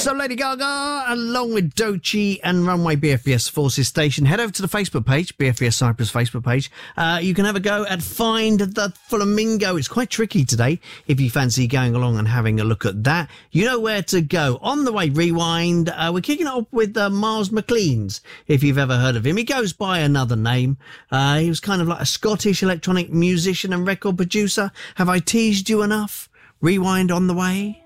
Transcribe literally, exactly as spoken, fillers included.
So Lady Gaga, along with Doechii and Runway B F B S Forces Station, head over to the Facebook page, B F B S Cyprus Facebook page. Uh, you can have a go at Find the Flamingo. It's quite tricky today. If you fancy going along and having a look at that, you know where to go. On the way, Rewind. Uh, we're kicking it off with uh, Miles McLean's, if you've ever heard of him. He goes by another name. Uh, he was kind of like a Scottish electronic musician and record producer. Have I teased you enough? Rewind on the way.